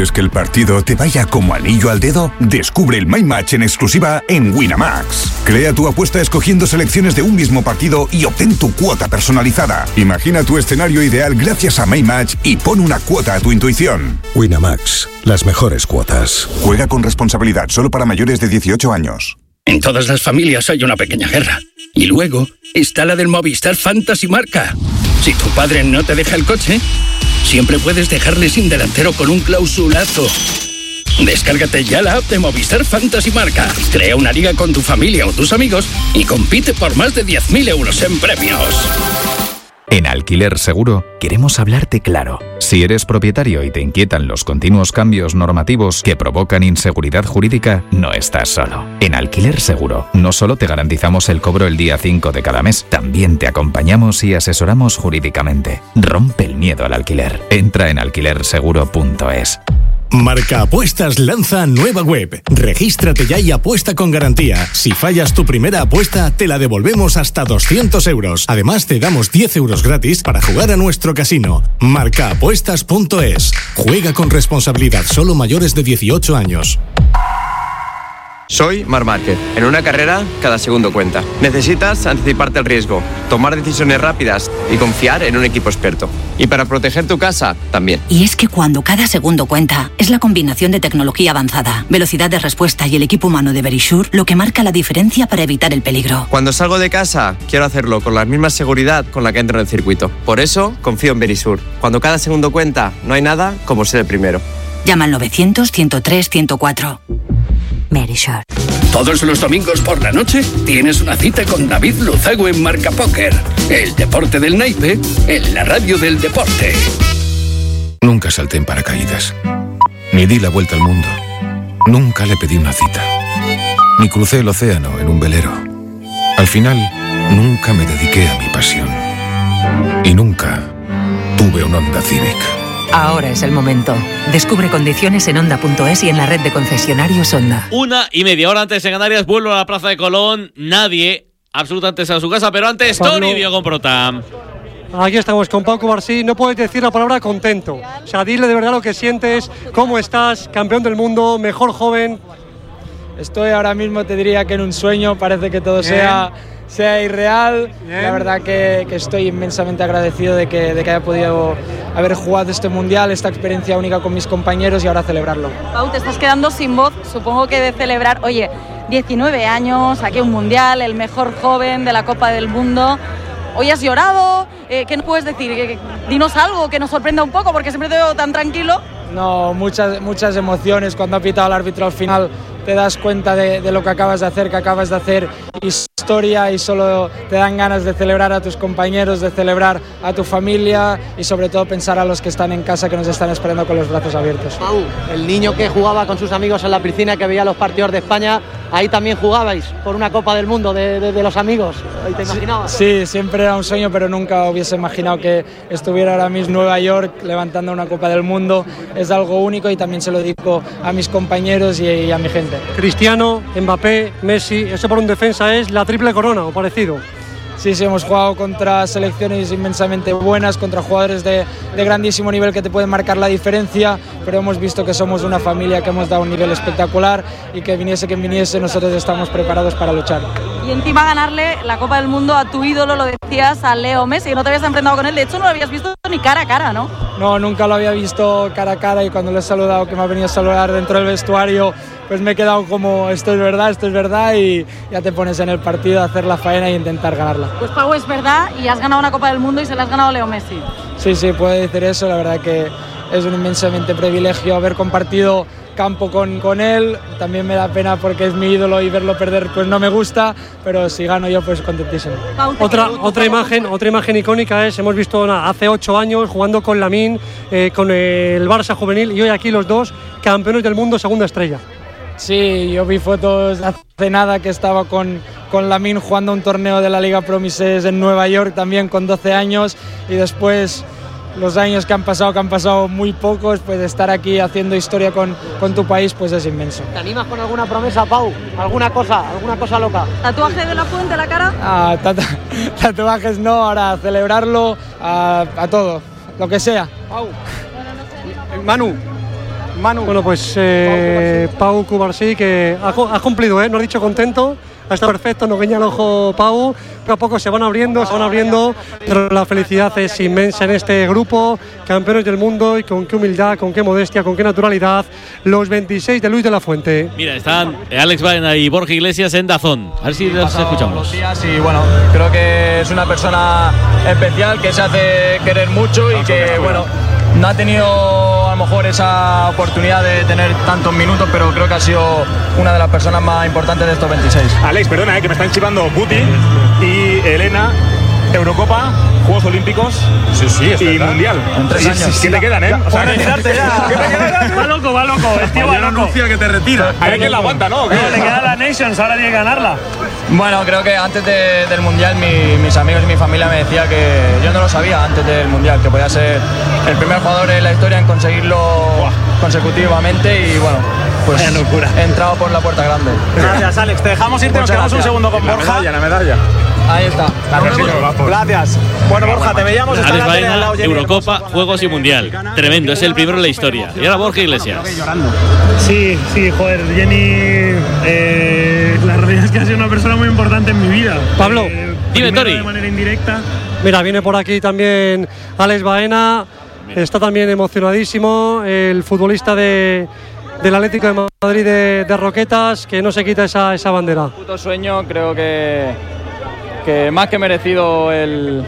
¿Quieres que el partido te vaya como anillo al dedo? Descubre el My Match en exclusiva en Winamax. Crea tu apuesta escogiendo selecciones de un mismo partido y obtén tu cuota personalizada. Imagina tu escenario ideal gracias a My Match y pon una cuota a tu intuición. Winamax, las mejores cuotas. Juega con responsabilidad, solo para mayores de 18 años. En todas las familias hay una pequeña guerra. Y luego está la del Movistar Fantasy Marca. Si tu padre no te deja el coche, siempre puedes dejarle sin delantero con un clausulazo. Descárgate ya la app de Movistar Fantasy Marca. Crea una liga con tu familia o tus amigos y compite por más de 10.000 euros en premios. En Alquiler Seguro queremos hablarte claro. Si eres propietario y te inquietan los continuos cambios normativos que provocan inseguridad jurídica, no estás solo. En Alquiler Seguro no solo te garantizamos el cobro el día 5 de cada mes, también te acompañamos y asesoramos jurídicamente. Rompe el miedo al alquiler. Entra en alquilerseguro.es. Marcaapuestas lanza nueva web. Regístrate ya y apuesta con garantía. Si fallas tu primera apuesta, te la devolvemos hasta 200 euros. Además, te damos 10 euros gratis para jugar a nuestro casino. Marcaapuestas.es. Juega con responsabilidad, solo mayores de 18 años. Soy Marc Márquez. En una carrera, cada segundo cuenta. Necesitas anticiparte al riesgo, tomar decisiones rápidas y confiar en un equipo experto. Y para proteger tu casa, también. Y es que cuando cada segundo cuenta, es la combinación de tecnología avanzada, velocidad de respuesta y el equipo humano de Verisure lo que marca la diferencia para evitar el peligro. Cuando salgo de casa, quiero hacerlo con la misma seguridad con la que entro en el circuito. Por eso, confío en Verisure. Cuando cada segundo cuenta, no hay nada como ser el primero. Llama al 900-103-104. Verisure. Todos los domingos por la noche tienes una cita con David Luzago en Marca Póker. El deporte del naipe en la radio del deporte. Nunca salté en paracaídas. Ni di la vuelta al mundo. Nunca le pedí una cita. Ni crucé el océano en un velero. Al final, nunca me dediqué a mi pasión. Y nunca tuve un Honda Civic. Ahora es el momento. Descubre condiciones en Honda.es y en la red de concesionarios Honda. 1:30, hora antes en Canarias, vuelvo a la Plaza de Colón. Nadie, absolutamente a su casa, pero antes Pablo. Toni Diogo Prota. Aquí estamos con Pau Covarsí. No puedes decir la palabra contento. O sea, dile de verdad lo que sientes, cómo estás, campeón del mundo, mejor joven. Estoy ahora mismo, te diría que en un sueño, parece que todo sea irreal. Bien. La verdad que estoy inmensamente agradecido de que haya podido haber jugado este mundial, esta experiencia única con mis compañeros y ahora celebrarlo. Pau, te estás quedando sin voz, supongo que de celebrar, oye, 19 años, aquí un mundial, el mejor joven de la Copa del Mundo. Hoy has llorado, ¿qué nos puedes decir? Dinos algo que nos sorprenda un poco, porque siempre te veo tan tranquilo. No, muchas emociones. Cuando ha pitado el árbitro al final te das cuenta de lo que acabas de hacer, historia, y solo te dan ganas de celebrar a tus compañeros, de celebrar a tu familia y sobre todo pensar a los que están en casa, que nos están esperando con los brazos abiertos. Pau, el niño que jugaba con sus amigos en la piscina, que veía los partidos de España, ahí también jugabais por una Copa del Mundo de los amigos. ¿Te imaginabas? Sí, siempre era un sueño, pero nunca hubiese imaginado que estuviera ahora mismo en Nueva York levantando una Copa del Mundo. Es algo único y también se lo digo a mis compañeros y a mi gente. Cristiano, Mbappé, Messi, eso por un defensa es la triple corona o parecido. Sí, hemos jugado contra selecciones inmensamente buenas, contra jugadores de grandísimo nivel que te pueden marcar la diferencia, pero hemos visto que somos una familia que hemos dado un nivel espectacular y que viniese quien viniese, nosotros estamos preparados para luchar. Y encima ganarle la Copa del Mundo a tu ídolo, lo decías, a Leo Messi, que no te habías enfrentado con él, de hecho no lo habías visto ni cara a cara, ¿no? No, nunca lo había visto cara a cara y cuando lo he saludado, que me ha venido a saludar dentro del vestuario, pues me he quedado como esto es verdad y ya te pones en el partido a hacer la faena e intentar ganarla. Pues Pau, es verdad y has ganado una Copa del Mundo y se la has ganado a Leo Messi. Sí, puedo decir eso, la verdad que es un inmensamente privilegio haber compartido campo con él. También me da pena porque es mi ídolo y verlo perder pues no me gusta, pero si gano yo pues contentísimo. Otra imagen icónica es, hemos visto hace 8 años jugando con Lamine, con el Barça juvenil y hoy aquí los dos campeones del mundo, segunda estrella. Sí, yo vi fotos hace nada que estaba con Lamine jugando un torneo de la Liga Promises en Nueva York también con 12 años y después los años que han pasado muy pocos, pues estar aquí haciendo historia con tu país pues es inmenso. ¿Te animas con alguna promesa, Pau? ¿Alguna cosa loca? ¿Tatuaje de la Fuente en la cara? Tatuajes no, ahora celebrarlo a todo, lo que sea. Pau, Manu. Bueno, pues Pau Cubarsí, que ha cumplido, no ha dicho contento, ha estado perfecto, nos guiña el ojo Pau. Poco a poco se van abriendo, pero la felicidad es inmensa en este grupo, campeones del mundo, y con qué humildad, con qué modestia, con qué naturalidad, los 26 de Luis de la Fuente. Mira, están Alex Baena y Borja Iglesias en DAZN. A ver si los escuchamos. Y bueno, creo que es una persona especial, que se hace querer mucho y que, bueno, no ha tenido a lo mejor esa oportunidad de tener tantos minutos, pero creo que ha sido una de las personas más importantes de estos 26. Alex, perdona, que me están chivando Puti y Elena. Eurocopa, Juegos Olímpicos y Mundial. En 3 años. ¿Qué te quedan, O sea, retirarte ya. Va loco. El tío va loco. Anuncia que te retira. Hay que la aguanta, ¿no? No, le queda la Nations, ahora tiene que ganarla. Bueno, creo que antes del Mundial mis amigos y mi familia me decían que yo no lo sabía antes del Mundial, que podía ser el primer jugador en la historia en conseguirlo consecutivamente y bueno, pues he entrado por la puerta grande. Gracias, Alex. Te dejamos irte, nos quedamos un segundo con Borja. La medalla. Ahí está. Gracias. Bueno, Borja, te veíamos. Alex Baena, Eurocopa, Juegos y Mundial. Tremendo, es el primero en la historia. Y ahora Borja Iglesias. Sí, joder, Jenny, la realidad es que ha sido una persona muy importante en mi vida. Pablo, dime, Tori. De manera indirecta. Mira, viene por aquí también Alex Baena, está también emocionadísimo, el futbolista del Atlético de Madrid de Roquetas, que no se quita esa bandera. Puto sueño, creo que más que merecido el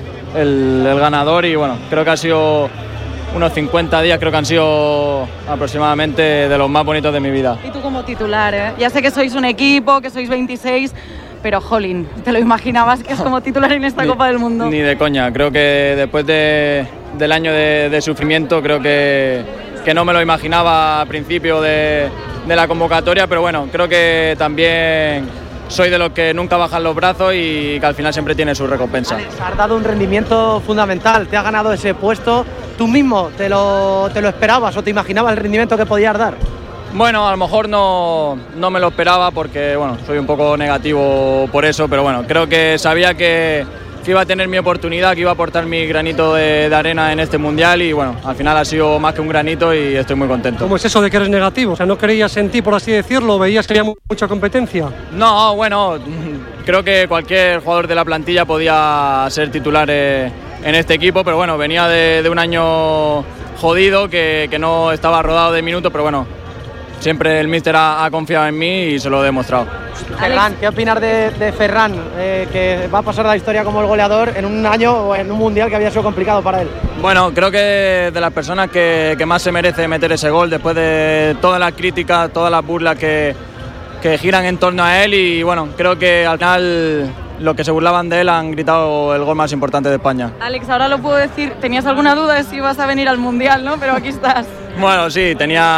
ganador y bueno, creo que ha sido unos 50 días, creo que han sido aproximadamente de los más bonitos de mi vida. Y tú como titular, ya sé que sois un equipo, que sois 26, pero jolín, ¿te lo imaginabas que es como titular en esta Copa del Mundo? Ni de coña, creo que después del año de sufrimiento, creo que no me lo imaginaba al principio de la convocatoria, pero bueno, creo que también soy de los que nunca bajan los brazos y que al final siempre tiene su recompensa. Alex, has dado un rendimiento fundamental, te has ganado ese puesto. ¿Tú mismo te lo esperabas o te imaginabas el rendimiento que podías dar? Bueno, a lo mejor no me lo esperaba porque bueno, soy un poco negativo por eso, pero bueno, creo que sabía que iba a tener mi oportunidad, que iba a aportar mi granito de arena en este Mundial y bueno, al final ha sido más que un granito y estoy muy contento. ¿Cómo es eso de que eres negativo? O sea, ¿no creías en ti, por así decirlo? ¿Veías que había mucha competencia? No, bueno, creo que cualquier jugador de la plantilla podía ser titular en este equipo, pero bueno, venía de un año jodido que no estaba rodado de minutos, pero bueno, siempre el míster ha confiado en mí y se lo he demostrado. Ferran, ¿qué opinas de Ferran, que va a pasar la historia como el goleador en un año o en un Mundial que había sido complicado para él? Bueno, creo que de las personas que más se merece meter ese gol después de todas las críticas, todas las burlas que giran en torno a él y bueno, creo que al final los que se burlaban de él han gritado el gol más importante de España. Alex, ahora lo puedo decir, tenías alguna duda de si ibas a venir al Mundial, ¿no? Pero aquí estás. Bueno, sí,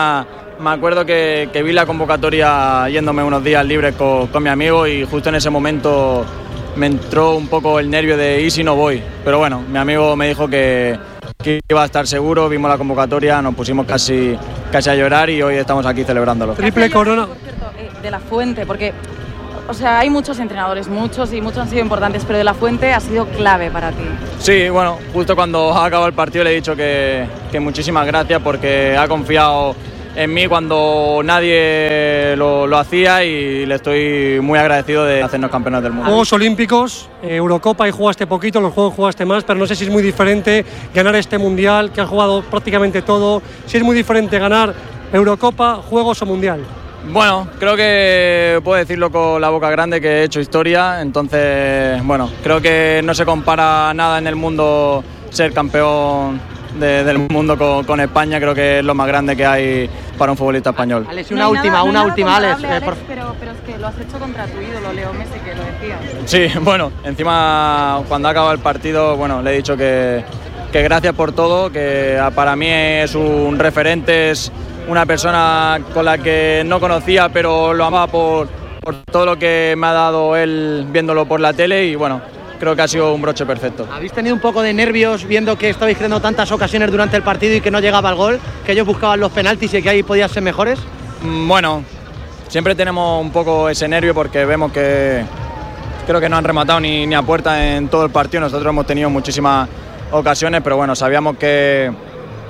me acuerdo que vi la convocatoria yéndome unos días libres con mi amigo y justo en ese momento me entró un poco el nervio de ¿y si no voy? Pero bueno, mi amigo me dijo que iba a estar seguro, vimos la convocatoria, nos pusimos casi a llorar y hoy estamos aquí celebrándolo. Triple corona. De la Fuente, porque o sea, hay muchos entrenadores, muchos han sido importantes, pero De la Fuente ha sido clave para ti. Sí, bueno, justo cuando ha acabado el partido le he dicho que muchísimas gracias porque ha confiado en mí cuando nadie lo hacía y le estoy muy agradecido de hacernos campeones del mundo. Juegos Olímpicos, Eurocopa y jugaste poquito, los Juegos jugaste más, pero no sé si es muy diferente ganar este Mundial, que has jugado prácticamente todo, si es muy diferente ganar Eurocopa, Juegos o Mundial. Bueno, creo que puedo decirlo con la boca grande que he hecho historia, entonces, bueno, creo que no se compara nada en el mundo ser campeón del mundo con España, creo que es lo más grande que hay para un futbolista español. Alex, una última, Alex. Pero es que lo has hecho contra tu ídolo, Leo Messi, que lo decías. Sí, bueno, encima cuando ha acabado el partido, bueno, le he dicho que gracias por todo, que para mí es un referente, es una persona con la que no conocía, pero lo amaba por todo lo que me ha dado él viéndolo por la tele y bueno, creo que ha sido un broche perfecto. ¿Habéis tenido un poco de nervios viendo que estabais creando tantas ocasiones durante el partido y que no llegaba el gol, que ellos buscaban los penaltis y que ahí podían ser mejores? Bueno, siempre tenemos un poco ese nervio porque vemos que creo que no han rematado ni a puerta en todo el partido. Nosotros hemos tenido muchísimas ocasiones, pero bueno, sabíamos que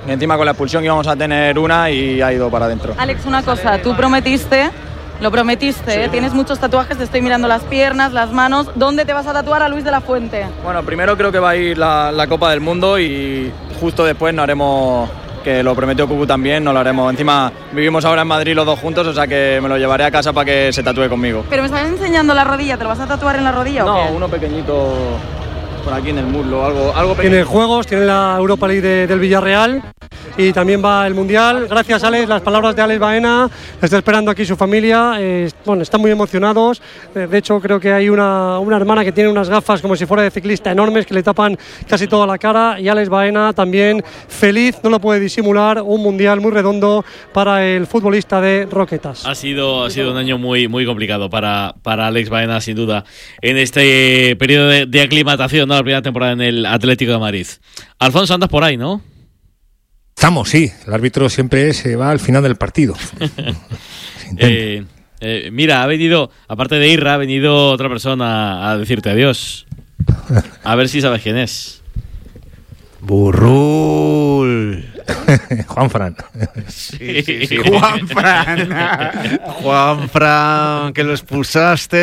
Y encima con la expulsión íbamos a tener una y ha ido para adentro. Alex, una cosa, tú lo prometiste, tienes muchos tatuajes, te estoy mirando las piernas, las manos. ¿Dónde te vas a tatuar a Luis de la Fuente? Bueno, primero creo que va a ir la Copa del Mundo y justo después nos haremos, que lo prometió Cucu también, nos lo haremos. Encima vivimos ahora en Madrid los dos juntos, o sea que me lo llevaré a casa para que se tatúe conmigo. Pero me estabas enseñando la rodilla, ¿te lo vas a tatuar en la rodilla o qué? No, uno pequeñito por aquí en el muslo, algo pequeño. Tiene juegos, tiene la Europa League del Villarreal y también va el Mundial. Gracias, Alex, las palabras de Alex Baena. Está esperando aquí su familia. Bueno, están muy emocionados. De hecho, creo que hay una hermana que tiene unas gafas como si fuera de ciclista enormes que le tapan casi toda la cara. Y Alex Baena también feliz, no lo puede disimular. Un Mundial muy redondo para el futbolista de Roquetas. Ha sido un año muy, muy complicado para Alex Baena, sin duda, en este periodo de aclimatación, ¿no? La primera temporada en el Atlético de Madrid. Alfonso, andas por ahí, ¿no? Estamos, sí. El árbitro siempre se va al final del partido. Mira, ha venido, aparte de Irra, ha venido otra persona a decirte adiós. A ver si sabes quién es. Burrul. Juanfran. Sí. Juanfran, que lo expulsaste.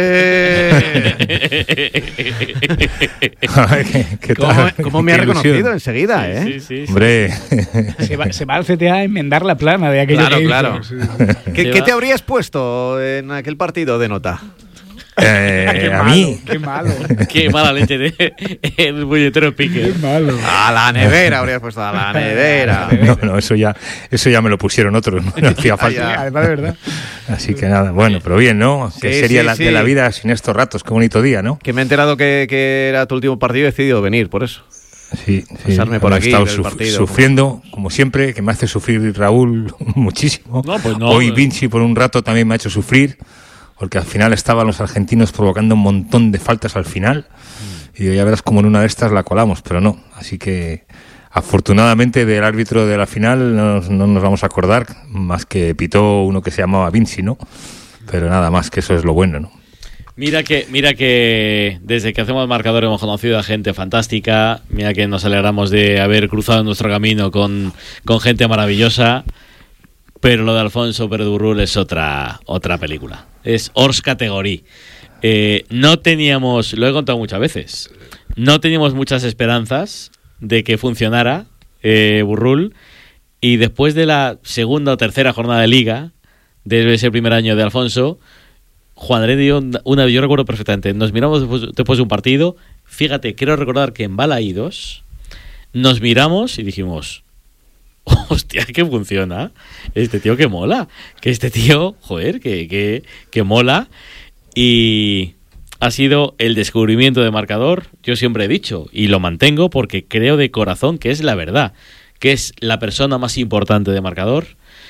¿Cómo me ha reconocido enseguida, Sí. Hombre. Se va al CTA a enmendar la plana de aquello que Claro. hizo. ¿Qué te habrías puesto en aquel partido de nota? A mí. Qué malo. Qué mala leche de el puñetero Pique. Qué malo. A la nevera habrías puesto, a la nevera. No, eso ya me lo pusieron otros, no hacía falta. Además, de verdad. Así que nada, bueno, pero bien, ¿no? Que sería de la vida sin estos ratos, qué bonito día, ¿no? Que me he enterado que era tu último partido y he decidido venir, por eso. Sí, pasarme por aquí. He estado sufriendo, como siempre, que me hace sufrir Raúl muchísimo. Hoy Vinci por un rato también me ha hecho sufrir, porque al final estaban los argentinos provocando un montón de faltas al final. Y ya verás como en una de estas la colamos, pero no. Así que afortunadamente del árbitro de la final no nos vamos a acordar, más que pitó uno que se llamaba Vinci, ¿no? Pero nada más, que eso es lo bueno, ¿no? Mira que desde que hacemos marcador hemos conocido a gente fantástica. Mira que nos alegramos de haber cruzado nuestro camino con gente maravillosa. Pero lo de Alfonso Pérez Burrul es otra película. Es hors categoría. No teníamos, lo he contado muchas veces, no teníamos muchas esperanzas de que funcionara Burrul. Y después de la segunda o tercera jornada de Liga, desde ese primer año de Alfonso, Juan Andrés dio yo recuerdo perfectamente, nos miramos después de un partido. Fíjate, quiero recordar que en Balaídos nos miramos y dijimos: hostia, que funciona. Este tío que mola. Que este tío, joder, que mola. Y ha sido el descubrimiento de marcador. Yo siempre he dicho, y lo mantengo porque creo de corazón que es la verdad, que es la persona más importante de marcador.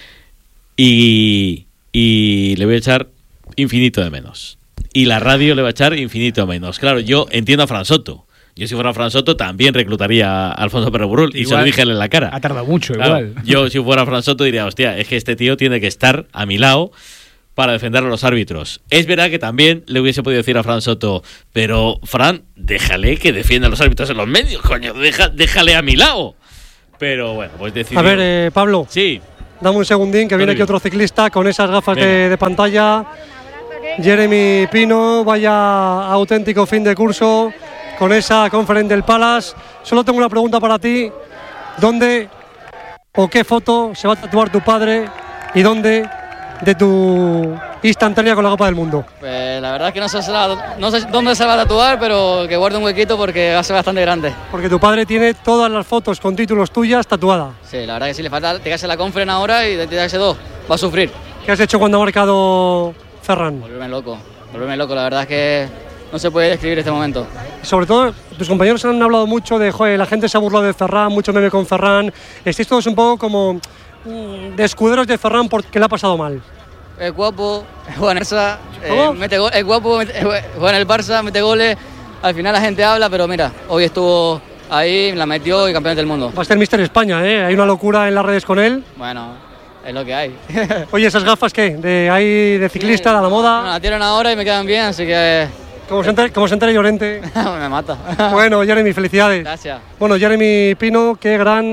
Y le voy a echar infinito de menos. Y la radio le va a echar infinito de menos. Claro, yo entiendo a Fran Soto. Yo si fuera Fran Soto también reclutaría a Alfonso Pérez Burrul, y se lo dije en la cara. Ha tardado mucho, claro, igual. Yo si fuera Fran Soto diría, hostia, es que este tío tiene que estar a mi lado para defender a los árbitros. Es verdad que también le hubiese podido decir a Fran Soto, pero Fran, déjale que defienda a los árbitros en los medios, coño, déjale a mi lado. Pero bueno, pues decidió. A ver, Pablo. Sí. Dame un segundín, que viene aquí otro ciclista con esas gafas de pantalla. Jeremy Pino, vaya auténtico fin de curso con esa Conference del Palace. Solo tengo una pregunta para ti. ¿Dónde o qué foto se va a tatuar tu padre y dónde de tu instantánea con la Copa del Mundo? Pues la verdad es que no sé dónde se va a tatuar, pero que guarde un huequito porque va a ser bastante grande. Porque tu padre tiene todas las fotos con títulos tuyas tatuadas. Sí, la verdad que sí, le falta tirarse la Conference ahora y de tirarse dos. Va a sufrir. ¿Qué has hecho cuando ha marcado Ferran? Volverme loco, la verdad es que no se puede describir este momento. Sobre todo, tus compañeros han hablado mucho de, joder, la gente se ha burlado de Ferran, mucho meme con Ferran. Estáis todos un poco como de escuderos de Ferran porque le ha pasado mal. Es guapo, juega en el Barça, mete gol, es guapo, juega en el Barça, mete goles. Al final la gente habla, pero mira, hoy estuvo ahí, la metió y campeón del mundo. Va a ser Mister España, ¿eh? Hay una locura en las redes con él. Bueno, es lo que hay. Oye, ¿esas gafas qué? ¿De ciclista, sí, de la moda? Bueno, la tiran ahora y me quedan bien, así que... Como se entere Llorente. Me mata. Bueno, Jeremy, felicidades. Gracias. Bueno, Jeremy Pino, qué gran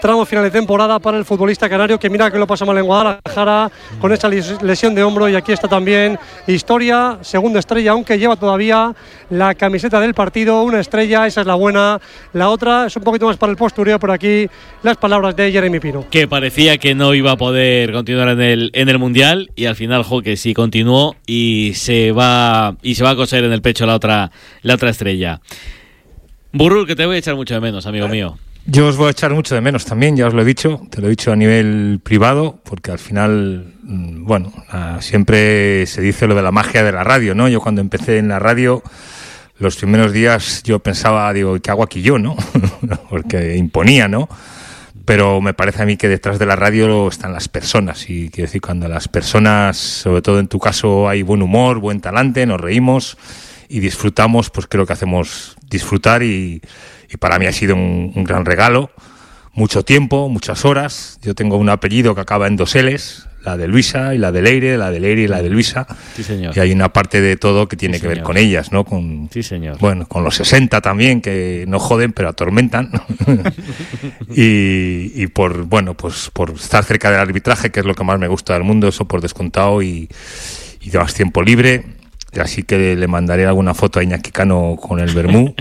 tramo final de temporada para el futbolista canario, que mira que lo pasa mal en Guadalajara con esa lesión de hombro, y aquí está también Historia, segunda estrella, aunque lleva todavía la camiseta del partido, una estrella, esa es la buena, la otra es un poquito más para el postureo. Por aquí las palabras de Jeremy Pino, que parecía que no iba a poder continuar en el Mundial, y al final, que sí continuó, y se va a coser en el pecho la otra estrella. Burrul, que te voy a echar mucho de menos, amigo mío. Yo os voy a echar mucho de menos también, ya os lo he dicho, te lo he dicho a nivel privado, porque al final, bueno, siempre se dice lo de la magia de la radio, ¿no? Yo cuando empecé en la radio, los primeros días yo pensaba, digo, ¿qué hago aquí yo, no? Porque imponía, ¿no? Pero me parece a mí que detrás de la radio están las personas, y quiero decir, cuando las personas, sobre todo en tu caso, hay buen humor, buen talante, nos reímos y disfrutamos, pues creo que hacemos disfrutar, y para mí ha sido un gran regalo, mucho tiempo, muchas horas. Yo tengo un apellido que acaba en 2 L's, la de Luisa y la de Leire, y la de Luisa. Sí, señor. Y hay una parte de todo que tiene sí, que ver señor. con ellas, ¿no? Sí, señor. Bueno, con los 60 también, que no joden, pero atormentan. y por, bueno, pues por estar cerca del arbitraje, que es lo que más me gusta del mundo, eso por descontado, y más tiempo libre. Así que le mandaré alguna foto a Iñaki Cano con el vermú.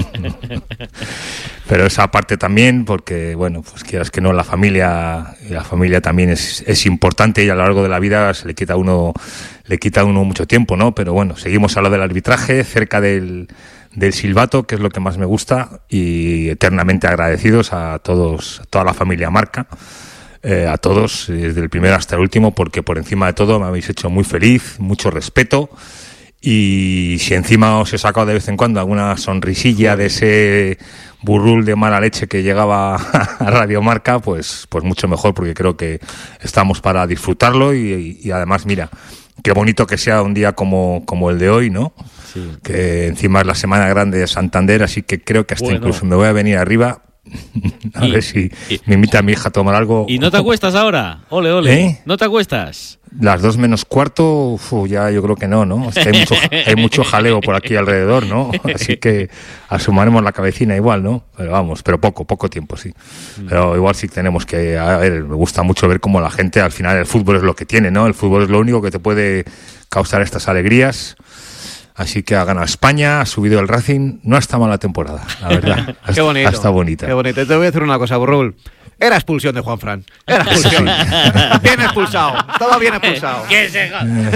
Pero esa parte también, porque, bueno, pues quieras que no, la familia también es importante, y a lo largo de la vida se le quita a uno mucho tiempo, ¿no? Pero bueno, seguimos a lo del arbitraje, cerca del silbato, que es lo que más me gusta, y eternamente agradecidos a todos, a toda la familia Marca. A todos, desde el primero hasta el último, porque por encima de todo me habéis hecho muy feliz, mucho respeto. Y si encima os he sacado de vez en cuando alguna sonrisilla de ese Burrul de mala leche que llegaba a Radio Marca, pues mucho mejor, porque creo que estamos para disfrutarlo, y además, mira, qué bonito que sea un día como el de hoy, ¿no? Sí. Que encima es la Semana Grande de Santander, así que creo que hasta incluso me voy a venir arriba a ver si me invita a mi hija a tomar algo. ¿Y no te acuestas ahora? Ole, ole. ¿Eh? ¿No te acuestas? Las 2 menos cuarto, ya yo creo que no. Es que hay mucho jaleo por aquí alrededor, ¿no? Así que asomaremos la cabecina igual, ¿no? Pero vamos, pero poco tiempo, sí. Pero igual sí tenemos que, a ver, me gusta mucho ver cómo la gente, al final el fútbol es lo que tiene, ¿no? El fútbol es lo único que te puede causar estas alegrías. Así que ha ganado España, ha subido el Racing, no ha estado mala temporada, la verdad. Qué bonito. Ha estado bonita. Qué bonito. Te voy a decir una cosa, Burrul. Era expulsión de Juanfran. Era expulsión. Bien expulsado. Todo bien expulsado. ¿Qué se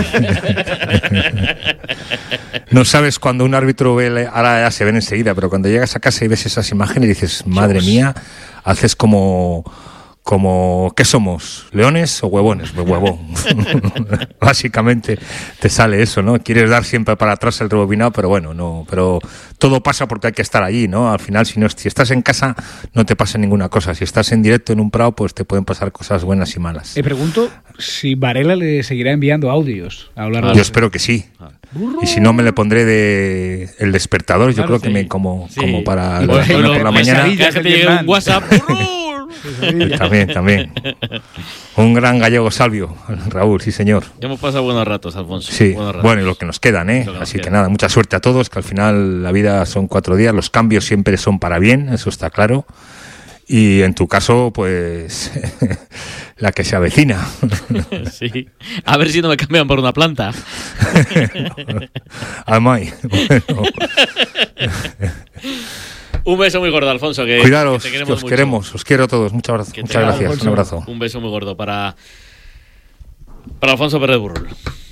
No sabes cuando un árbitro ve, ahora ya se ven enseguida, pero cuando llegas a casa y ves esas imágenes y dices, madre mía, haces como ¿qué somos? ¿Leones o huevones? Pues huevón. Básicamente te sale eso, ¿no? Quieres dar siempre para atrás el rebobinado, pero bueno, no. Pero todo pasa porque hay que estar allí, ¿no? Al final, si estás en casa, no te pasa ninguna cosa. Si estás en directo en un prado, pues te pueden pasar cosas buenas y malas. Me pregunto si Varela le seguirá enviando audios a hablar. Yo espero que sí. Y si no, me le pondré de el despertador. Yo creo que como para por la mañana. Ya que te llegue un WhatsApp. También. Un gran gallego Salvio, Raúl, sí señor. Hemos pasado buenos ratos, Alfonso. Sí, bueno, y lo que nos quedan, ¿eh? Así que nada, mucha suerte a todos, que al final la vida son 4 días, los cambios siempre son para bien, eso está claro. Y en tu caso, pues, la que se avecina. Sí. A ver si no me cambian por una planta. Amay. Bueno. Un beso muy gordo, Alfonso. Cuidaros, que os queremos, os quiero a todos. Muchas gracias. Un abrazo. Un beso muy gordo para Alfonso Pérez Burrul.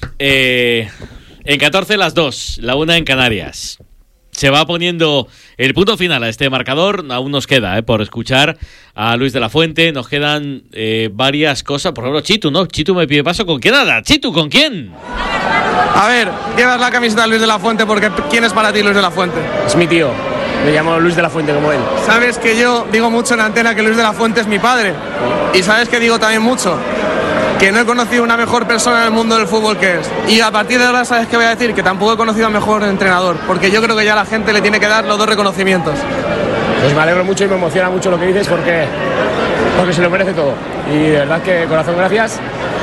En 14 las 2, la 1 en Canarias. Se va poniendo el punto final a este marcador. Aún nos queda por escuchar a Luis de la Fuente. Nos quedan varias cosas. Por ejemplo, Chitu, ¿no? Chitu me pide paso. ¿Con quién nada? Chitu, ¿con quién? A ver, llevas la camiseta de Luis de la Fuente porque ¿quién es para ti Luis de la Fuente? Es mi tío. Me llamo Luis de la Fuente como él. Sabes que yo digo mucho en antena que Luis de la Fuente es mi padre. Y sabes que digo también mucho que no he conocido una mejor persona en el mundo del fútbol que es. Y a partir de ahora, ¿sabes qué voy a decir? Que tampoco he conocido al mejor entrenador, porque yo creo que ya la gente le tiene que dar los 2 reconocimientos. Pues me alegro mucho y me emociona mucho lo que dices porque se lo merece todo. Y de verdad que, corazón, gracias.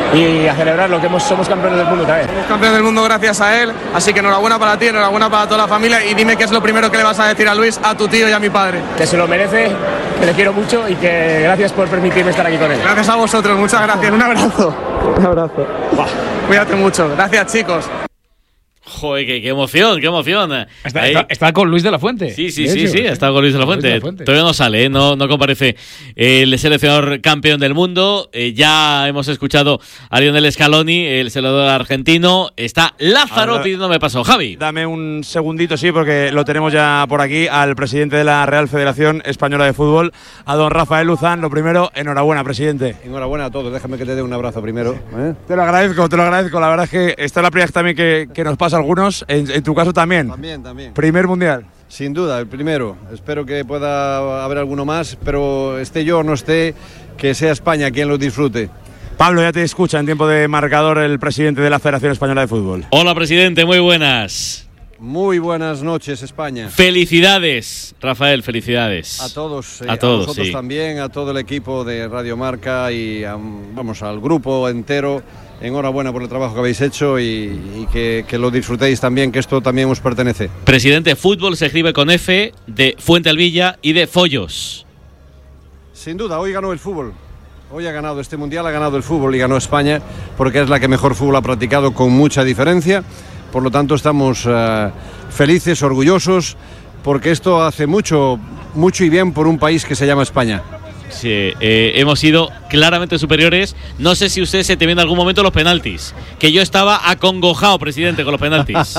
y a celebrar lo que somos campeones del mundo también. Somos campeones del mundo gracias a él, así que enhorabuena para ti, enhorabuena para toda la familia y dime qué es lo primero que le vas a decir a Luis, a tu tío y a mi padre. Que se lo merece, que le quiero mucho y que gracias por permitirme estar aquí con él. Gracias a vosotros, muchas gracias, un abrazo. Un abrazo. Cuídate mucho, gracias chicos. Joder, qué emoción, qué emoción. Está con Luis de la Fuente. Sí, está con Luis de la Fuente. Todavía no sale, no comparece el seleccionador campeón del mundo. Ya hemos escuchado a Lionel Scaloni, el seleccionador argentino. Está Lázaro pidiéndome paso. Javi. Dame un segundito, sí, porque lo tenemos ya por aquí, al presidente de la Real Federación Española de Fútbol, a don Rafael Luzán. Lo primero, enhorabuena, presidente. Enhorabuena a todos, déjame que te dé un abrazo primero. Te lo agradezco. La verdad es que esta es la primera vez también que nos pasa algunos, en tu caso también. También. Primer mundial. Sin duda, el primero. Espero que pueda haber alguno más, pero esté yo o no esté, que sea España quien lo disfrute. Pablo, ya te escucha en tiempo de marcador el presidente de la Federación Española de Fútbol. Hola, presidente, muy buenas. Muy buenas noches, España. Felicidades, Rafael, felicidades. A todos, a todos, nosotros sí. También, a todo el equipo de Radio Marca y al grupo entero. Enhorabuena por el trabajo que habéis hecho y que lo disfrutéis también, que esto también os pertenece. Presidente, fútbol se escribe con F de Fuente Alvilla y de Follos. Sin duda, hoy ganó el fútbol. Hoy ha ganado este mundial, ha ganado el fútbol y ganó España, porque es la que mejor fútbol ha practicado con mucha diferencia. Por lo tanto, estamos felices, orgullosos, porque esto hace mucho y bien por un país que se llama España. Sí, hemos sido claramente superiores. No sé si usted se te viene en algún momento los penaltis, que yo estaba acongojado, presidente, con los penaltis.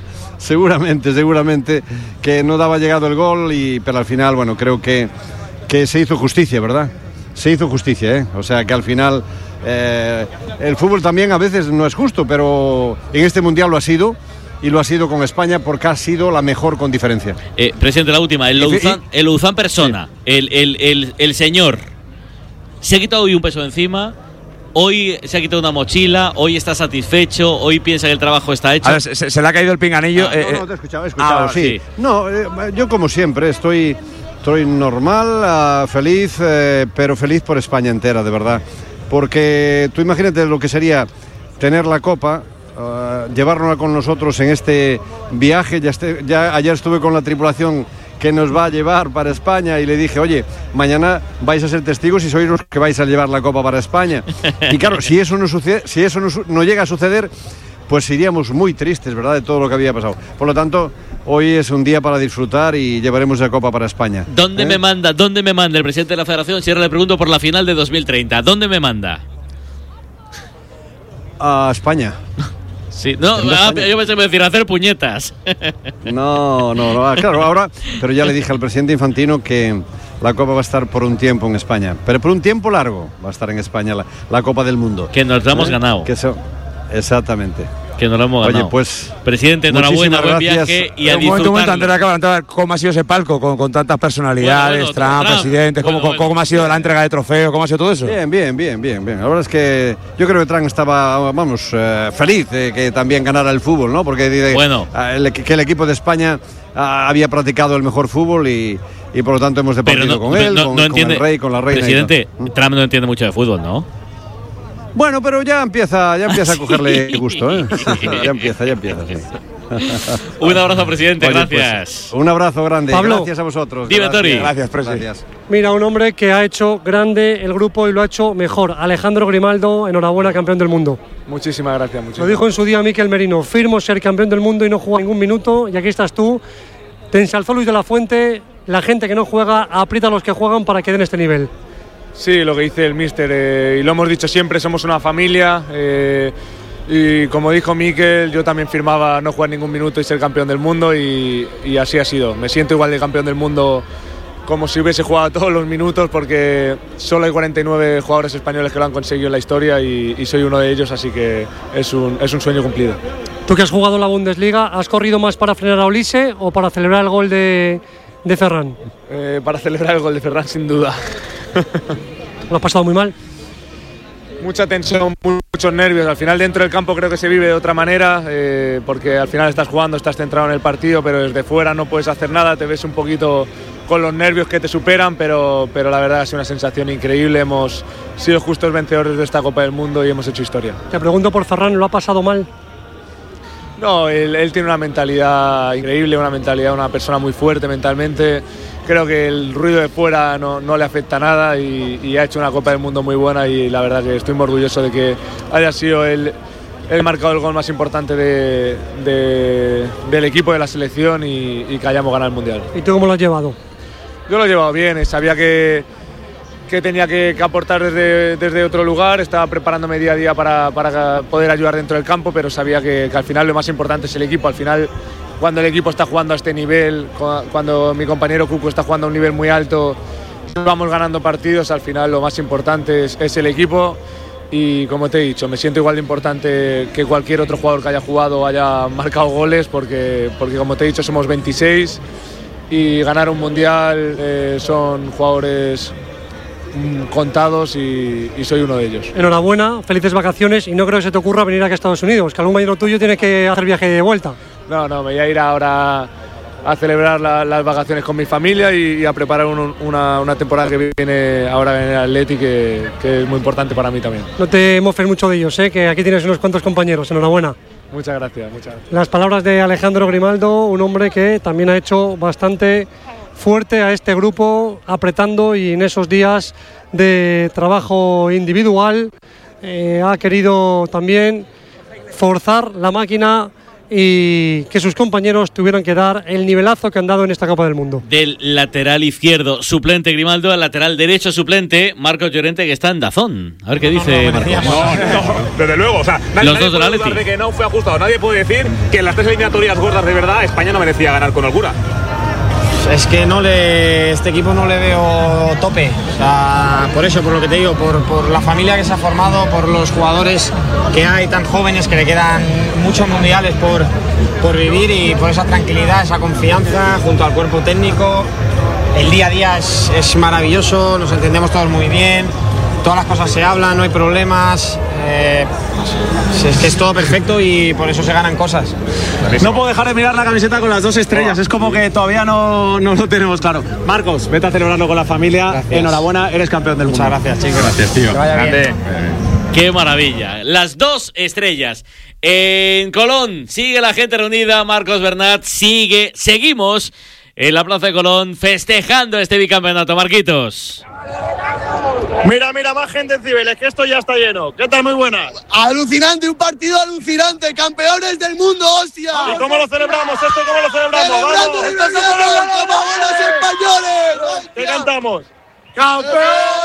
Seguramente que no daba llegado el gol, pero al final, bueno, creo que se hizo justicia, ¿verdad? Se hizo justicia, O sea, que al final el fútbol también a veces no es justo, pero en este mundial lo ha sido. Y lo ha sido con España porque ha sido la mejor con diferencia. Presidente, la última, el Luzán persona, sí. el señor, se ha quitado hoy un peso de encima, hoy se ha quitado una mochila, hoy está satisfecho, hoy piensa que el trabajo está hecho. A ver, se le ha caído el pinganillo. No, te he escuchado, sí. No, yo como siempre estoy normal, feliz, pero feliz por España entera, de verdad. Porque tú imagínate lo que sería tener la Copa, llevárnosla con nosotros en este viaje. Ya ayer estuve con la tripulación que nos va a llevar para España y le dije, oye, mañana vais a ser testigos y sois los que vais a llevar la Copa para España. Y claro, si eso no llega a suceder, pues iríamos muy tristes, ¿verdad?, de todo lo que había pasado. Por lo tanto, hoy es un día para disfrutar y llevaremos la Copa para España. ¿Dónde me manda el presidente de la Federación? Si ahora le pregunto por la final de 2030, ¿dónde me manda? A España. Sí, no, yo pensé que me decir hacer puñetas. No, claro, ahora, pero ya le dije al presidente Infantino que la Copa va a estar por un tiempo en España, pero por un tiempo largo va a estar en España la Copa del Mundo. Que nos la hemos ganado. Exactamente. Que nos lo hemos ganado. Oye, pues, presidente, enhorabuena, buen viaje y a disfrutarlo. Un momento, antes de acabar, ¿cómo ha sido ese palco con tantas personalidades, Trump, presidentes? ¿Cómo ha sido la entrega de trofeos? ¿Cómo ha sido todo eso? Bien. La verdad es que yo creo que Trump estaba, feliz de que también ganara el fútbol, ¿no? Porque que el equipo de España había practicado el mejor fútbol y por lo tanto hemos departido con él, con el rey, con la reina. Presidente, Trump no entiende mucho de fútbol, ¿no? Bueno, pero ya empieza a cogerle gusto, Sí, ya empieza, sí. Un abrazo, presidente, Oye, gracias. Pues, un abrazo grande, Pablo, gracias a vosotros. Dime, Tori. Gracias, presidente. Mira, un hombre que ha hecho grande el grupo y lo ha hecho mejor. Alejandro Grimaldo, enhorabuena, campeón del mundo. Muchísimas gracias. Lo dijo en su día Mikel Merino, firmo ser campeón del mundo y no juega ningún minuto, y aquí estás tú. Te ensalzó Luis de la Fuente, la gente que no juega aprieta a los que juegan para que den este nivel. Sí, lo que dice el míster, y lo hemos dicho siempre, somos una familia, y como dijo Mikel, yo también firmaba no jugar ningún minuto y ser campeón del mundo, y así ha sido. Me siento igual de campeón del mundo como si hubiese jugado todos los minutos, porque solo hay 49 jugadores españoles que lo han conseguido en la historia y soy uno de ellos, así que es un sueño cumplido. Tú que has jugado en la Bundesliga, ¿has corrido más para frenar a Olise o para celebrar el gol de Ferran? Para celebrar el gol de Ferran, sin duda. ¿Lo has pasado muy mal? Mucha tensión, muchos nervios. Al final dentro del campo creo que se vive de otra manera, porque al final estás jugando, estás centrado en el partido, pero desde fuera no puedes hacer nada, te ves un poquito con los nervios que te superan, pero la verdad ha sido una sensación increíble. Hemos sido justos vencedores de esta Copa del Mundo y hemos hecho historia. Te pregunto por Ferran, ¿lo ha pasado mal? No, él tiene una mentalidad increíble, una persona muy fuerte mentalmente. Creo que el ruido de fuera no le afecta nada y ha hecho una Copa del Mundo muy buena, y la verdad que estoy muy orgulloso de que haya sido el marcado el gol más importante del equipo, de la selección, y que hayamos ganado el Mundial. ¿Y tú cómo lo has llevado? Yo lo he llevado bien, sabía que tenía que aportar desde otro lugar, estaba preparándome día a día para poder ayudar dentro del campo, pero sabía que al final lo más importante es el equipo. Al final, cuando el equipo está jugando a este nivel, cuando mi compañero Cuco está jugando a un nivel muy alto, vamos ganando partidos, al final lo más importante es el equipo. Y como te he dicho, me siento igual de importante que cualquier otro jugador que haya jugado o haya marcado goles, porque como te he dicho, somos 26 y ganar un mundial son jugadores contados y soy uno de ellos. Enhorabuena, felices vacaciones, y no creo que se te ocurra venir aquí a Estados Unidos, que algún compañero tuyo tiene que hacer viaje de vuelta. No, me voy a ir ahora a celebrar las vacaciones con mi familia y a preparar una temporada que viene ahora en el Atleti, que es muy importante para mí también. No te mofes mucho de ellos, que aquí tienes unos cuantos compañeros. Enhorabuena. Muchas gracias. Las palabras de Alejandro Grimaldo, un hombre que también ha hecho bastante fuerte a este grupo, apretando, y en esos días de trabajo individual ha querido también forzar la máquina y que sus compañeros tuvieran que dar el nivelazo que han dado en esta Copa del Mundo. Del lateral izquierdo suplente Grimaldo al lateral derecho suplente Marcos Llorente, que está en Dazón. A ver qué dice Marcos. No, desde luego, o sea, los dos del Atleti. De que no fue ajustado. Nadie puede decir que en las 3 eliminatorias gordas de verdad España no merecía ganar con holgura. Es que este equipo no le veo tope, o sea, por eso, por lo que te digo, por la familia que se ha formado, por los jugadores que hay tan jóvenes, que le quedan muchos mundiales por vivir, y por esa tranquilidad, esa confianza junto al cuerpo técnico. El día a día es maravilloso, nos entendemos todos muy bien, todas las cosas se hablan, no hay problemas, es que es todo perfecto y por eso se ganan cosas. No puedo dejar de mirar la camiseta con las 2 estrellas, es como que todavía no lo tenemos claro. Marcos, vete a celebrarlo con la familia. Gracias. Enhorabuena, eres campeón del mundo. Muchas gracias, chicos. Gracias, tío. Que vaya bien. Qué maravilla. Las 2 estrellas. En Colón sigue la gente reunida. Marcos Bernat seguimos en la Plaza de Colón festejando este bicampeonato. Marquitos. Mira, más gente en Cibeles, que esto ya está lleno. ¿Qué tal? Muy buenas. Alucinante, un partido alucinante. Campeones del mundo, hostia. ¿Y cómo lo celebramos? ¿Esto cómo lo celebramos? ¡Celebrando el como buenos españoles! ¿Qué cantamos? ¡Campeón!